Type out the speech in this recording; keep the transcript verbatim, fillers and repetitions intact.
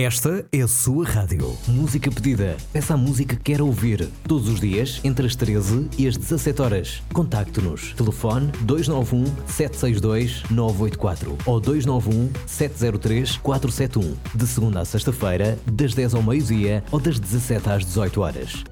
Esta é a sua rádio. Música pedida. Peça a música que quer ouvir. Todos os dias, entre as treze e as dezassete horas. Contacte-nos. Telefone dois nove um, sete seis dois, nove oito quatro ou dois nove um, sete zero três, quatro sete um. De segunda a sexta-feira, das dez ao meio-dia ou das dezassete às dezoito horas.